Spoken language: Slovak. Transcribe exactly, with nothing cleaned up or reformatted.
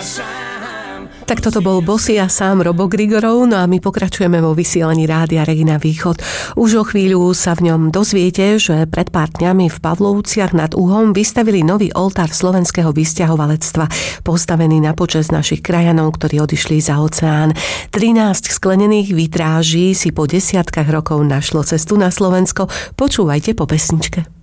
Tak toto bol Bossy a sám Robo Grigorov, no a my pokračujeme vo vysielaní Rádia Regina Východ. Už o chvíľu sa v ňom dozviete, že pred pár dňami v Pavlovciach nad Uhom vystavili nový oltár slovenského vysťahovalectva, postavený na počesť našich krajanov, ktorí odišli za oceán. trinásť sklenených vitráží si po desiatkách rokov našlo cestu na Slovensko. Počúvajte po pesničke.